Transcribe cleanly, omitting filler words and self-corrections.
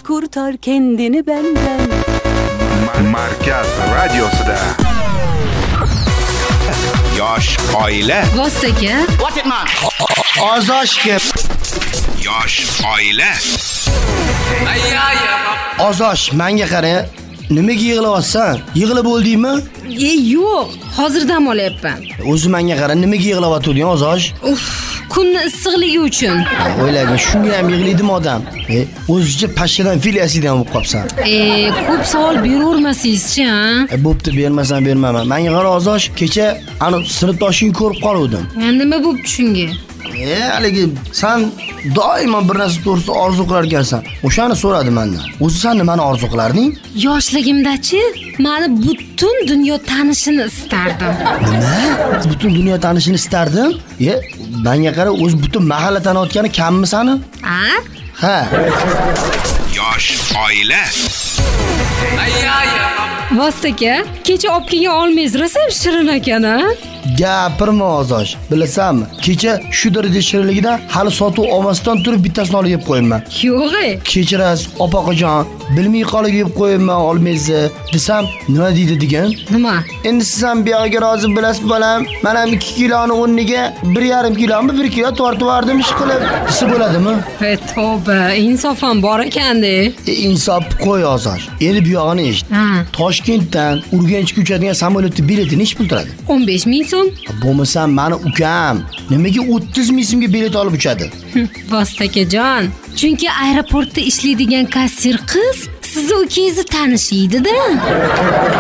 Yosh kurtar kendini benden. Markaz Radyosu'da Yosh oila. Vostoka. What it man? Ozoshga. Yosh oila. Ozosh, menga qara. Nimaga yig'layapsan? Yig'lab bo'ldingmi? Yo'q, hozir dam olyapman. O'zi menga qara, nimaga yig'layotding, Ozosh? Kunni issiqligi uchun. O'ylagin, shunga ham yig'laydimi odam? O'zicha pashshadan fil yasidan bo'lib qopsan. Ko'p savol beravermasingizchi, ha? Bo'pti, bermasam bermayman. Menga qara, Ozosh, kecha ani sinfdoshingni ko'rib qoldim. Nima bo'pti shunga? Haligi sen doimo bir narsa to'g'risida orzu qilar ekansan. O'shani so'radi mendan. O'zi sen nimani orzu qilarding? Yoshligimda-chi, meni butun dunyo tanishini istardim. Nima? Butun dunyo tanishini istardim? Menga qara, o'zi butun mahalla taniyotgani kammi seni? Ha. Yosh oila. Vostoka, kecha olib kelgan olmangiz rosa shirin ekan-a? Gapirma, Ozosh. Bilasanmi? Kecha shu darajada shirinligidan hali sotuv olmasdan turib bittasini olib yeb qo'yibman. Yo'q. Kechirasiz, opaqijon. Bilmay qolib yeb qo'yibman olmaysiz desam, nima deydi degan? Nima? Endi siz ham buyog'iga rozi bo'lasiz bolam. Men ham 2 kiloni o'rniga 1,5 kiloni 1 kilo tortib yubordim ish qilib. Desa bo'ladimi? Tavba, insof ham bor ekan-da. Insof qo'y, Ozosh. Endi buyog'ini eshit. Toshkentdan Urganchga uchadigan samolyotning bileti nech pul turadi? 15 ming so'm. Bo'lmasa meni ukam nimaga 30 ming so'mga bilet olib uchadi? Vostokajon, chunki aeroportda ishlaydigan kassir qiz sizni ukangizni tanishiydi-da.